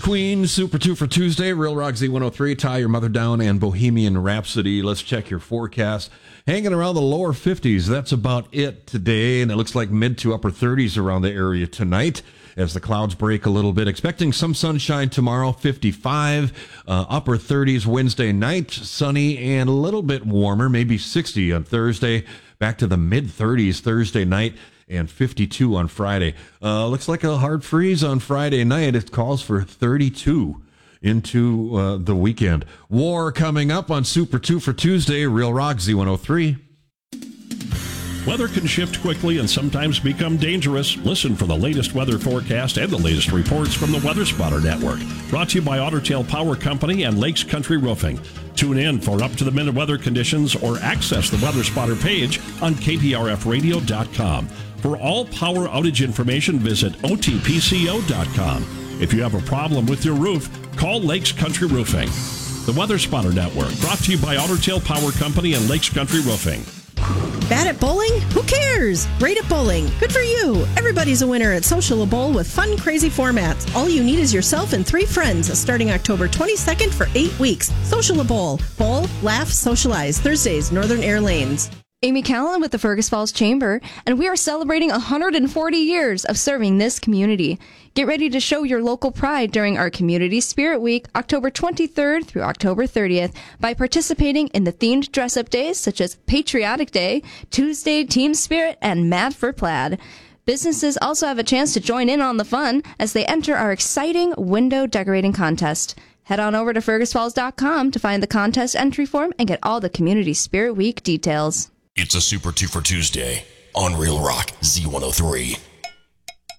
Queen, Super 2 for Tuesday, Real Rock Z103, Tie Your Mother Down, and Bohemian Rhapsody. Let's check your forecast. Hanging around the lower 50s, that's about it today, and it looks like mid to upper 30s around the area tonight as the clouds break a little bit. Expecting some sunshine tomorrow, 55, upper 30s Wednesday night, sunny and a little bit warmer, maybe 60 on Thursday, back to the mid 30s Thursday night, and 52 on Friday. Looks like a hard freeze on Friday night. It calls for 32 into the weekend. War coming up on Super 2 for Tuesday, Real Rock Z103. Weather can shift quickly and sometimes become dangerous. Listen for the latest weather forecast and the latest reports from the Weather Spotter Network. Brought to you by Otter Tail Power Company and Lakes Country Roofing. Tune in for up-to-the-minute weather conditions or access the Weather Spotter page on KPRFradio.com. For all power outage information, visit OTPCO.com. If you have a problem with your roof, call Lakes Country Roofing. The Weather Spotter Network, brought to you by Otter Tail Power Company and Lakes Country Roofing. Bad at bowling? Who cares? Great at bowling. Good for you. Everybody's a winner at Social Bowl with fun, crazy formats. All you need is yourself and 3 friends starting October 22nd for 8 weeks. Social Bowl. Bowl, laugh, socialize. Thursdays, Northern Air Lanes. Amy Callan with the Fergus Falls Chamber, and we are celebrating 140 years of serving this community. Get ready to show your local pride during our Community Spirit Week, October 23rd through October 30th, by participating in the themed dress-up days such as Patriotic Day, Tuesday Team Spirit, and Mad for Plaid. Businesses also have a chance to join in on the fun as they enter our exciting window decorating contest. Head on over to fergusfalls.com to find the contest entry form and get all the Community Spirit Week details. It's a Super 2 for Tuesday on Real Rock Z103.